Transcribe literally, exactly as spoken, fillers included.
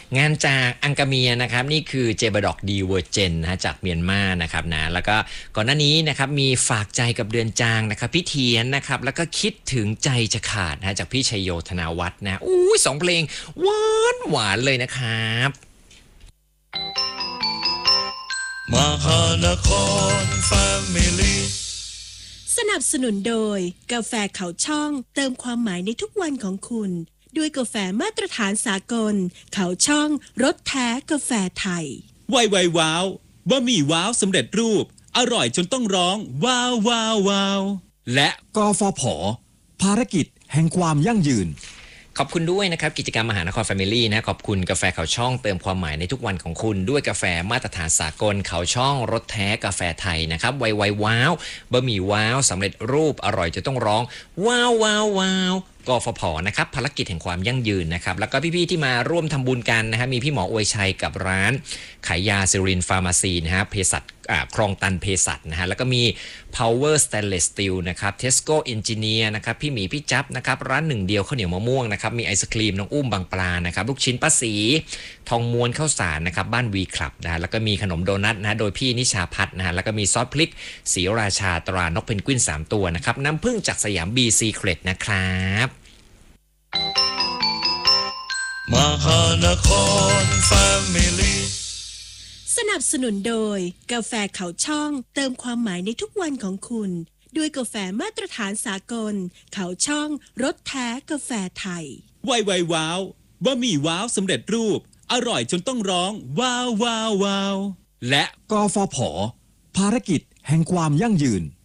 งานจากอังกาเมียนะครับนี่คือเจบดอกดีเวอร์เจนนะจากเมียนมานะครับนะแล้วก็ก่อนหน้านี้นะครับมีฝากใจกับเดือนจางนะครับพี่เทียนนะครับแล้วก็คิดถึงใจจะขาดนะจากพี่ชัยโยธนาวัฒน์นะอู้ยสองเพลงหวานหวานเลยนะครับมหานครแฟมิลี่สนับสนุนโดยกาแฟเขาช่องเติมความหมายในทุกวันของคุณด้วยกาแฟมาตรฐานสากลเขาช่องรสแท้กาแฟไทยไวไวว้าวบะหมี่ว้าวสำเร็จรูปอร่อยจนต้องร้องว้าวว้าวว้าวและกฟผภารกิจแห่งความยั่งยืนขอบคุณด้วยนะครับกิจกรรมมหานครแฟมิลี่นะขอบคุณกาแฟเขาช่องเติมความหมายในทุกวันของคุณด้วยกาแฟมาตรฐานสากลเขาช่องรสแท้กาแฟไทยนะครับไวไวว้าวบะหมี่ว้าวสำเร็จรูปอร่อยจะต้องร้องว้าวว้าวว้าวกฟผนะครับภารกิจแห่งความยั่งยืนนะครับแล้วก็พี่ๆที่มาร่วมทำบุญกันนะฮะมีพี่หมออวยชัยกับร้านขายยาซิรินฟาร์มาซีนะฮะเภสัชครองตันเภสัชนะฮะแล้วก็มี Power Stainless Steel นะครับ Tesco Engineer นะครับพี่หมีพี่จับนะครับร้านหนึ่งเดียวข้าวเหนียวมะม่วงนะครับมีไอศครีมน้องอุ้มบางปลานะครับลูกชิ้นป้าสีทองม้วนข้าวสารนะครับบ้านวีคลับนะฮะแล้วก็มีขนมโดนัทนะฮะโดยพี่นิชาพัฒน์นะฮะแล้วก็มีซอสพริกศรีราชาตรานกเพนกวินสามตัวนะครับน้ำผึ้งจากสยาม B Secret นะครับมหานครแฟมิลี่สนับสนุนโดยกาแฟเขาช่องเติมความหมายในทุกวันของคุณด้วยกาแฟมาตรฐานสากลเขาช่องรสแท้กาแฟไทยไวไวว้าวบะหมี่ว้าวสำเร็จรูปอร่อยจนต้องร้องว้าวว้าวว้าวและกฟผภารกิจแห่งความยั่งยืน